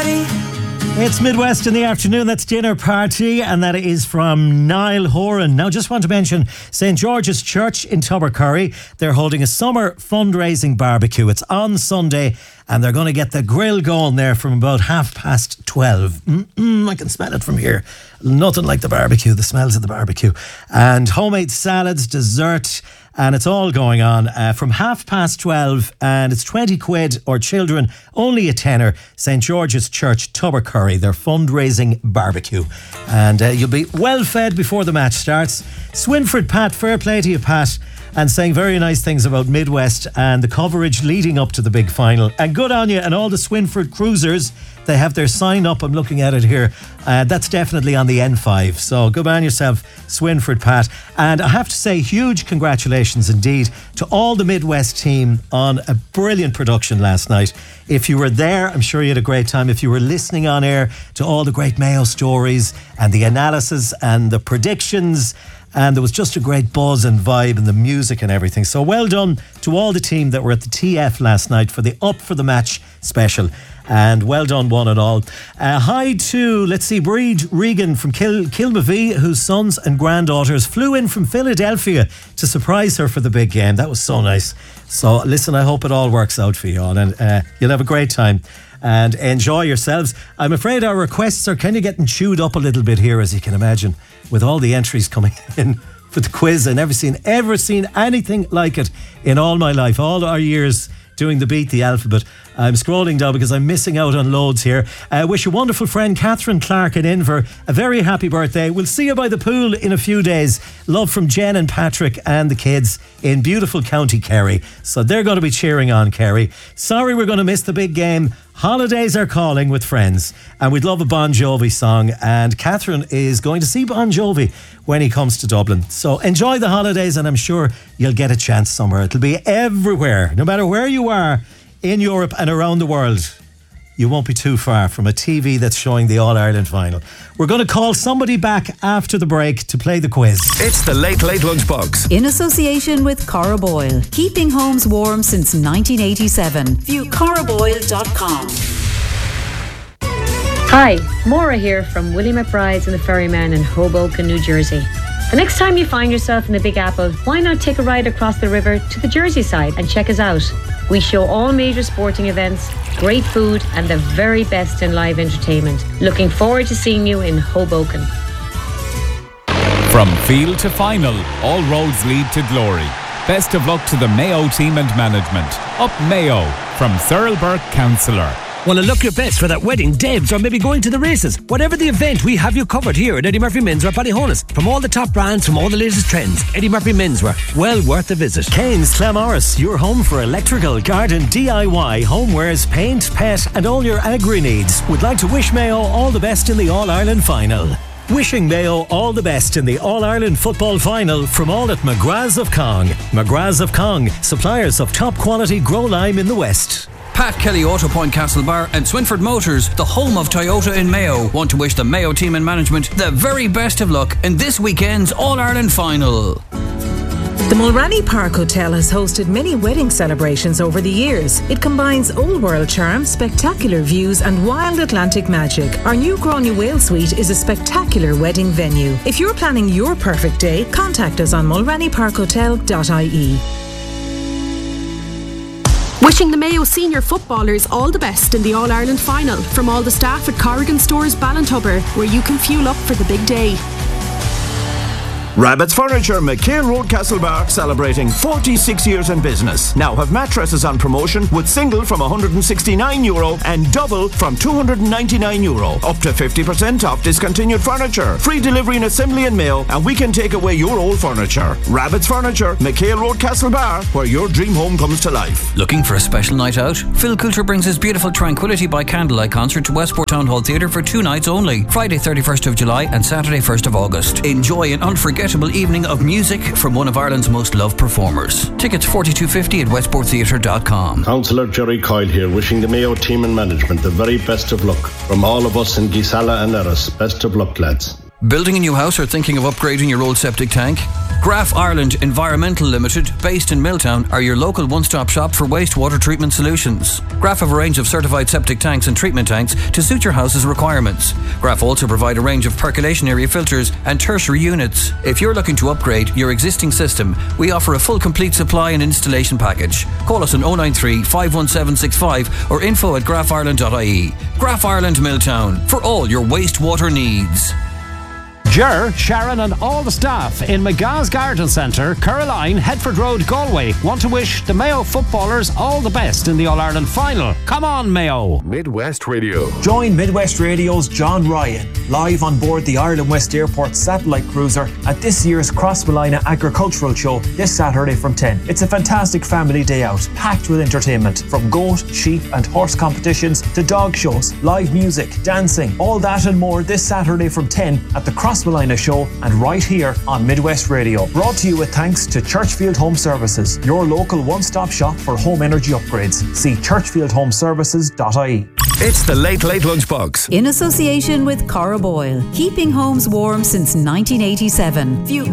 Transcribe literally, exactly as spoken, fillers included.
away. It's Midwest in the afternoon. That's Dinner Party, and that is from Niall Horan. Now, just want to mention Saint George's Church in Tubbercurry. They're holding a summer fundraising barbecue. It's on Sunday, and they're going to get the grill going there from about half past twelve. Mm-mm, I can smell it from here. Nothing like the barbecue, the smells of the barbecue. And homemade salads, dessert, and it's all going on uh, from half past twelve, and it's twenty quid, or children only a tenner. Saint George's Church, Tubbercurry, their fundraising barbecue, and uh, you'll be well fed before the match starts. Swinford Pat, fair play to you, Pat, and saying very nice things about Midwest and the coverage leading up to the big final. And good on you and all the Swinford cruisers. They have their sign up. I'm looking at it here. Uh, that's definitely on the N five. So good on yourself, Swinford Pat. And I have to say, huge congratulations indeed to all the Midwest team on a brilliant production last night. If you were there, I'm sure you had a great time. If you were listening on air to all the great Mayo stories and the analysis and the predictions, and there was just a great buzz and vibe and the music and everything. So well done to all the team that were at the T F last night for the Up for the Match special. And well done one and all. Uh, hi to, let's see, Breed Regan from Kil- Kilmavie, whose sons and granddaughters flew in from Philadelphia to surprise her for the big game. That was so nice. So listen, I hope it all works out for you all, and uh, you'll have a great time and enjoy yourselves. I'm afraid our requests are kind of getting chewed up a little bit here, as you can imagine, with all the entries coming in for the quiz. I never seen ever seen anything like it in all my life, all our years doing the Beat the Alphabet. I'm scrolling down because I'm missing out on loads here. I uh, wish your wonderful friend Catherine Clark in Inver a very happy birthday. We'll see you by the pool in a few days. Love from Jen and Patrick and the kids in beautiful County Kerry. So they're going to be cheering on Kerry. Sorry we're going to miss the big game. Holidays are calling with friends, and we'd love a Bon Jovi song, and Catherine is going to see Bon Jovi when he comes to Dublin. So enjoy the holidays, and I'm sure you'll get a chance somewhere. It'll be everywhere, no matter where you are in Europe and around the world. You won't be too far from a T V that's showing the All-Ireland final. We're going to call somebody back after the break to play the quiz. It's the Late Late Lunchbox. In association with Cora Boyle. Keeping homes warm since nineteen eighty-seven. View cora boyle dot com. Hi, Maura here from Willie McBride's and the Ferryman in Hoboken, New Jersey. The next time you find yourself in the Big Apple, why not take a ride across the river to the Jersey side and check us out? We show all major sporting events, great food, and the very best in live entertainment. Looking forward to seeing you in Hoboken. From field to final, all roads lead to glory. Best of luck to the Mayo team and management. Up Mayo, from Cyril Burke, Councillor. Want to look your best for that wedding, Debs, or maybe going to the races? Whatever the event, we have you covered here at Eddie Murphy Menswear Ballyhonus. From all the top brands, from all the latest trends, Eddie Murphy Menswear, well worth a visit. Kane's Clamorris, your home for electrical, garden, D I Y, homewares, paint, pet, and all your agri needs. Would like to wish Mayo all the best in the All-Ireland final. Wishing Mayo all the best in the All-Ireland football final from all at McGrath's of Cong. McGrath's of Cong, suppliers of top quality grow lime in the West. Pat Kelly Auto Point Castlebar and Swinford Motors, the home of Toyota in Mayo, want to wish the Mayo team and management the very best of luck in this weekend's All-Ireland final. The Mulranny Park Hotel has hosted many wedding celebrations over the years. It combines old world charm, spectacular views and wild Atlantic magic. Our new Gráinne Whale Suite is a spectacular wedding venue. If you're planning your perfect day, contact us on mulranny park hotel dot I E. Wishing the Mayo senior footballers all the best in the All-Ireland final from all the staff at Corrigan Stores Ballintubber, where you can fuel up for the big day. Rabbit's Furniture, McHale Road, Castlebar, celebrating forty-six years in business. Now have mattresses on promotion with single from one hundred sixty-nine euro and double from two hundred ninety-nine euro. Up to fifty percent off discontinued furniture. Free delivery and assembly in Mayo, and we can take away your old furniture. Rabbit's Furniture, McHale Road, Castlebar, where your dream home comes to life. Looking for a special night out? Phil Coulter brings his beautiful Tranquility by Candlelight concert to Westport Town Hall Theatre for two nights only, Friday thirty-first of July and Saturday first of August. Enjoy an unforgettable evening of music from one of Ireland's most loved performers. Tickets forty-two fifty at westport theatre dot com. Councillor Jerry Coyle here, wishing the Mayo team and management the very best of luck. From all of us in Gisala and Erris, best of luck, lads. Building a new house or thinking of upgrading your old septic tank? Graf Ireland Environmental Limited, based in Milltown, are your local one-stop shop for wastewater treatment solutions. Graf have a range of certified septic tanks and treatment tanks to suit your house's requirements. Graf also provide a range of percolation area filters and tertiary units. If you're looking to upgrade your existing system, we offer a full complete supply and installation package. Call us on oh nine three, five one seven six five or info at graf ireland dot I E. Graf Ireland Milltown, for all your wastewater needs. Ger, Sharon and all the staff in McGah's Garden Centre, Caroline, Headford Road, Galway want to wish the Mayo footballers all the best in the All-Ireland final. Come on, Mayo! Midwest Radio. Join Midwest Radio's John Ryan live on board the Ireland West Airport satellite cruiser at this year's Crossmolina Agricultural Show this Saturday from ten. It's a fantastic family day out, packed with entertainment, from goat, sheep and horse competitions to dog shows, live music, dancing, all that and more this Saturday from ten at the Crossmolina Show and right here on Midwest Radio. Brought to you with thanks to Churchfield Home Services, your local one-stop shop for home energy upgrades. See churchfield home services dot I E. It's the Late Late Lunchbox. In association with Cara Boyle, keeping homes warm since nineteen eighty-seven. View